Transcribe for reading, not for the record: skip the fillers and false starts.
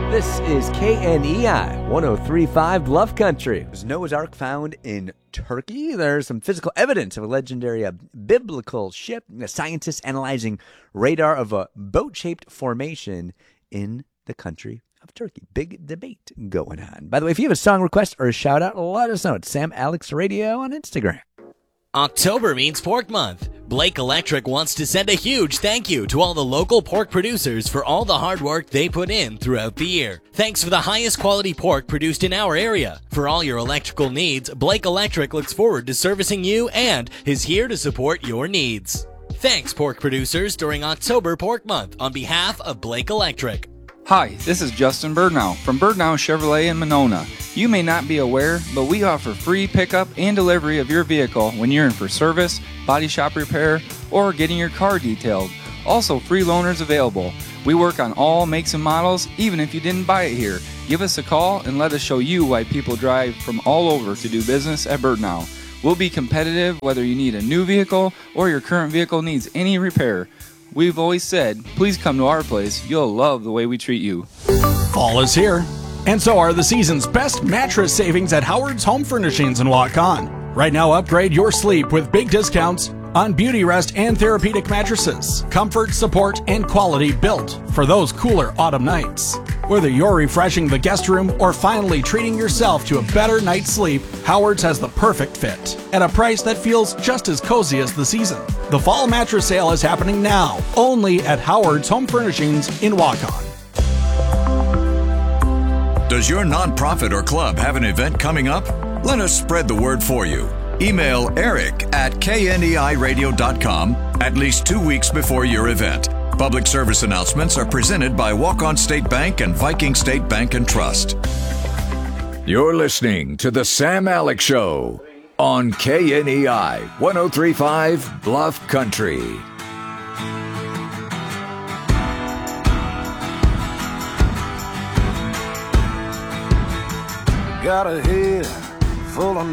This is KNEI 103.5 Bluff Country. There's Noah's Ark found in Turkey. There's some physical evidence of a legendary biblical ship. Scientists analyzing radar of a boat-shaped formation in the country of Turkey. Big debate going on. By the way, if you have a song request or a shout-out, let us know. It's Sam Alex Radio on Instagram. October means Pork Month. Blake Electric wants to send a huge thank you to all the local pork producers for all the hard work they put in throughout the year. Thanks for the highest quality pork produced in our area. For all your electrical needs, Blake Electric looks forward to servicing you and is here to support your needs. Thanks, pork producers, during October Pork Month on behalf of Blake Electric. Hi, this is Justin Birdnow from Birdnow Chevrolet in Monona. You may not be aware, but we offer free pickup and delivery of your vehicle when you're in for service, body shop repair, or getting your car detailed. Also, free loaners available. We work on all makes and models, even if you didn't buy it here. Give us a call and let us show you why people drive from all over to do business at Birdnow. We'll be competitive whether you need a new vehicle or your current vehicle needs any repair. We've always said, please come to our place. You'll love the way we treat you. Fall is here, and so are the season's best mattress savings at Howard's Home Furnishings in Waukon. Right now, upgrade your sleep with big discounts on Beauty Rest and Therapeutic mattresses. Comfort, support, and quality built for those cooler autumn nights. Whether you're refreshing the guest room or finally treating yourself to a better night's sleep, Howard's has the perfect fit at a price that feels just as cozy as the season. The fall mattress sale is happening now, only at Howard's Home Furnishings in Waukon. Does your nonprofit or club have an event coming up? Let us spread the word for you. Email eric@kneiradio.com at least 2 weeks before your event. Public service announcements are presented by Waukon State Bank and Viking State Bank and Trust. You're listening to The Sam Alex Show on KNEI 103.5 Bluff Country. Got a head full of